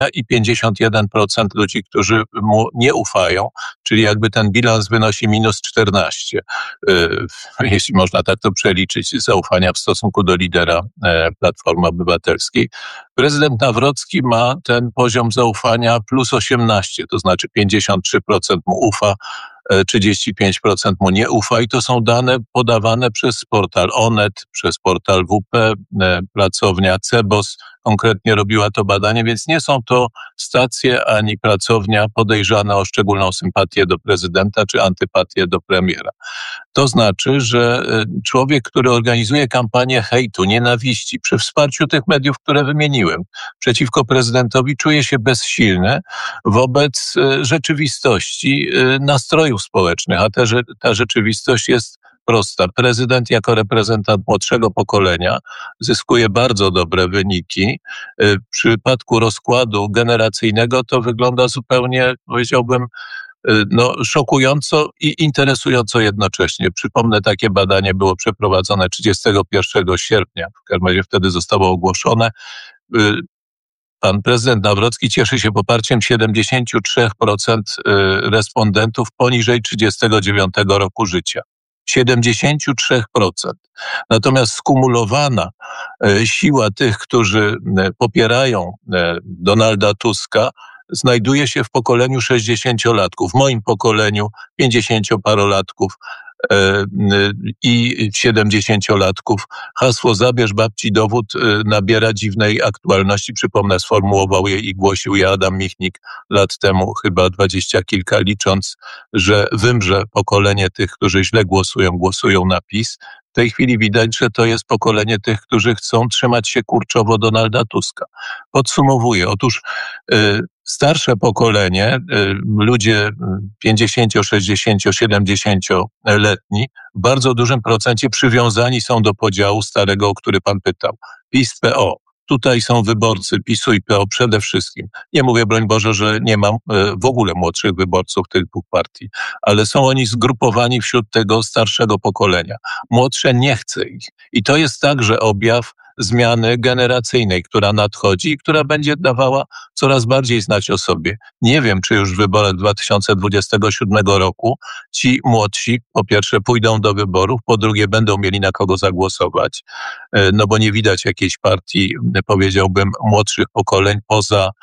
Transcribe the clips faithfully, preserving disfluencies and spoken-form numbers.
i pięćdziesiąt jeden procent ludzi, którzy mu nie ufają, czyli jakby ten bilans wynosi minus czternaście, jeśli można tak to przeliczyć, zaufania w stosunku do lidera Platformy Obywatelskiej. Prezydent Nawrocki ma ten poziom zaufania plus osiemnaście, to znaczy pięćdziesiąt trzy procent mu ufa, trzydzieści pięć procent mu nie ufa i to są dane podawane przez portal Onet, przez portal W P, pracownia Cebos konkretnie robiła to badanie, więc nie są to stacje ani pracownia podejrzane o szczególną sympatię do prezydenta czy antypatię do premiera. To znaczy, że człowiek, który organizuje kampanię hejtu, nienawiści przy wsparciu tych mediów, które wymieniłem, przeciwko prezydentowi, czuje się bezsilny wobec rzeczywistości nastrojów społecznych, a te, ta rzeczywistość jest prosta. Prezydent jako reprezentant młodszego pokolenia zyskuje bardzo dobre wyniki. W przypadku rozkładu generacyjnego to wygląda zupełnie, powiedziałbym, no, szokująco i interesująco jednocześnie. Przypomnę, takie badanie było przeprowadzone trzydziestego pierwszego sierpnia. W każdym razie wtedy zostało ogłoszone. Pan prezydent Nawrocki cieszy się poparciem siedemdziesiąt trzy procent respondentów poniżej trzydziestego dziewiątego roku życia. siedemdziesiąt trzy procent. Natomiast skumulowana siła tych, którzy popierają Donalda Tuska, znajduje się w pokoleniu sześćdziesięciolatków, w moim pokoleniu pięćdziesięcioparolatków i siedemdziesięciolatków. Hasło "Zabierz babci dowód" nabiera dziwnej aktualności. Przypomnę, sformułował je i głosił je Adam Michnik lat temu, chyba dwadzieścia kilka, licząc, że wymrze pokolenie tych, którzy źle głosują, głosują na PiS. W tej chwili widać, że to jest pokolenie tych, którzy chcą trzymać się kurczowo Donalda Tuska. Podsumowuję. Otóż y, starsze pokolenie, y, ludzie pięćdziesięcio, sześćdziesięcio, siedemdziesięcioletni w bardzo dużym procencie przywiązani są do podziału starego, o który pan pytał. PiS-P O. Tutaj są wyborcy PiSu i P O przede wszystkim. Nie mówię, broń Boże, że nie mam w ogóle młodszych wyborców tych dwóch partii, ale są oni zgrupowani wśród tego starszego pokolenia. Młodsze nie chce ich. I to jest także objaw zmiany generacyjnej, która nadchodzi i która będzie dawała coraz bardziej znać o sobie. Nie wiem, czy już w wyborach dwa tysiące dwudziestego siódmego roku ci młodsi, po pierwsze, pójdą do wyborów, po drugie, będą mieli na kogo zagłosować, no bo nie widać jakiejś partii, powiedziałbym, młodszych pokoleń poza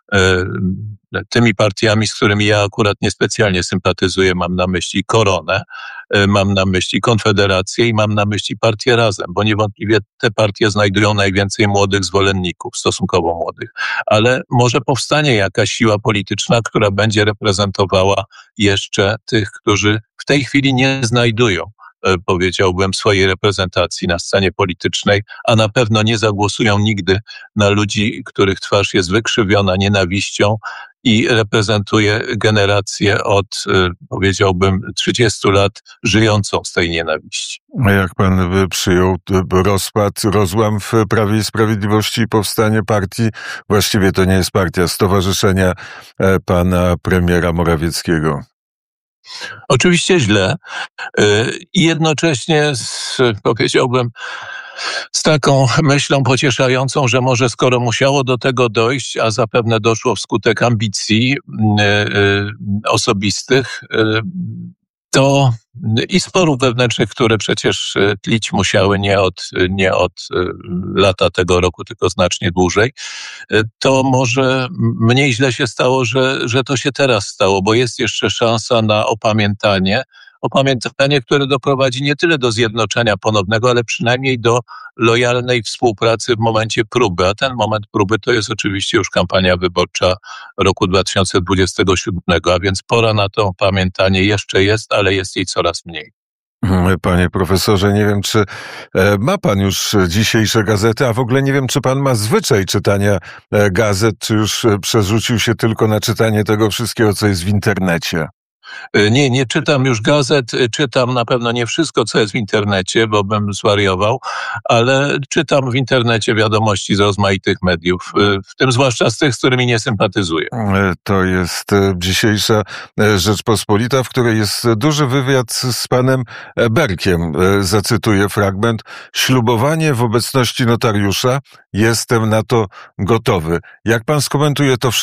tymi partiami, z którymi ja akurat niespecjalnie sympatyzuję. Mam na myśli Koronę, mam na myśli Konfederację i mam na myśli Partię Razem, bo niewątpliwie te partie znajdują najwięcej młodych zwolenników, stosunkowo młodych. Ale może powstanie jakaś siła polityczna, która będzie reprezentowała jeszcze tych, którzy w tej chwili nie znajdują, powiedziałbym, swojej reprezentacji na scenie politycznej, a na pewno nie zagłosują nigdy na ludzi, których twarz jest wykrzywiona nienawiścią i reprezentuje generację od, powiedziałbym, trzydziestu lat żyjącą z tej nienawiści. A jak pan przyjął rozpad, rozłam w Prawie i Sprawiedliwości i powstanie partii, właściwie to nie jest partia, stowarzyszenia pana premiera Morawieckiego? Oczywiście źle i jednocześnie z, powiedziałbym, z taką myślą pocieszającą, że może skoro musiało do tego dojść, a zapewne doszło wskutek ambicji osobistych, to i sporów wewnętrznych, które przecież tlić musiały nie od, nie od lata tego roku, tylko znacznie dłużej, to może mniej źle się stało, że, że to się teraz stało, bo jest jeszcze szansa na opamiętanie, opamiętanie, które doprowadzi nie tyle do zjednoczenia ponownego, ale przynajmniej do lojalnej współpracy w momencie próby. A ten moment próby to jest oczywiście już kampania wyborcza roku dwa tysiące dwudziestego siódmego, a więc pora na to opamiętanie jeszcze jest, ale jest jej coraz mniej. Panie profesorze, nie wiem, czy ma pan już dzisiejsze gazety, a w ogóle nie wiem, czy pan ma zwyczaj czytania gazet, czy już przerzucił się tylko na czytanie tego wszystkiego, co jest w internecie. Nie, nie czytam już gazet, czytam na pewno nie wszystko, co jest w internecie, bo bym zwariował, ale czytam w internecie wiadomości z rozmaitych mediów, w tym zwłaszcza z tych, z którymi nie sympatyzuję. To jest dzisiejsza Rzeczpospolita, w której jest duży wywiad z panem Berkiem. Zacytuję fragment. Ślubowanie w obecności notariusza. Jestem na to gotowy. Jak pan skomentuje to wszystko?